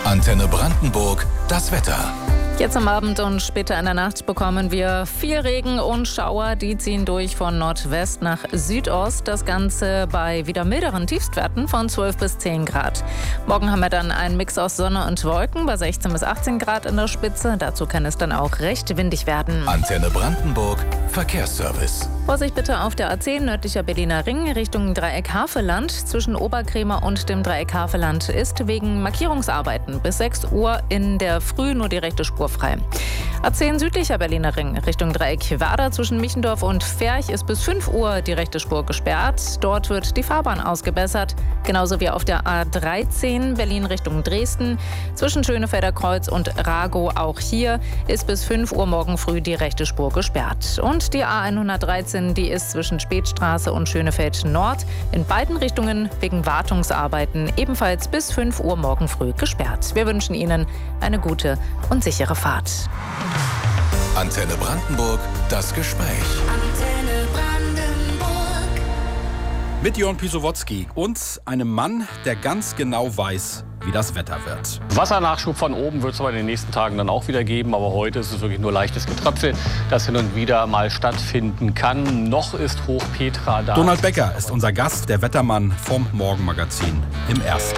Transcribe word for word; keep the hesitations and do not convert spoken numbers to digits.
Antenne Brandenburg, das Wetter. Jetzt am Abend und später in der Nacht bekommen wir viel Regen und Schauer. Die ziehen durch von Nordwest nach Südost. Das Ganze bei wieder milderen Tiefstwerten von zwölf bis zehn Grad. Morgen haben wir dann einen Mix aus Sonne und Wolken bei sechzehn bis achtzehn Grad in der Spitze. Dazu kann es dann auch recht windig werden. Antenne Brandenburg, Verkehrsservice. Vorsicht bitte auf der A zehn nördlicher Berliner Ring Richtung Dreieck Havelland. Zwischen Oberkrämer und dem Dreieck Havelland ist wegen Markierungsarbeiten bis sechs Uhr in der Früh nur die rechte Spur frei. A zehn südlicher Berliner Ring Richtung Dreieck Werder zwischen Michendorf und Ferch ist bis fünf Uhr die rechte Spur gesperrt. Dort wird die Fahrbahn ausgebessert. Genauso wie auf der A dreizehn Berlin Richtung Dresden. Zwischen Schönefelder Kreuz und Ragow auch hier ist bis fünf Uhr morgen früh die rechte Spur gesperrt. Und die A hundertdreizehn, die ist zwischen Spätstraße und Schönefeld Nord in beiden Richtungen wegen Wartungsarbeiten ebenfalls bis fünf Uhr morgen früh gesperrt. Wir wünschen Ihnen eine gute und sichere Fahrt. Antenne Brandenburg, das Gespräch. Antenne Brandenburg. Mit Jörn Pisowotzki und einem Mann, der ganz genau weiß, wie das Wetter wird. Wassernachschub von oben wird es aber in den nächsten Tagen dann auch wieder geben. Aber heute ist es wirklich nur leichtes Getröpfel, das hin und wieder mal stattfinden kann. Noch ist Hoch Petra da. Donald Becker ist unser Gast, der Wettermann vom Morgenmagazin im Ersten.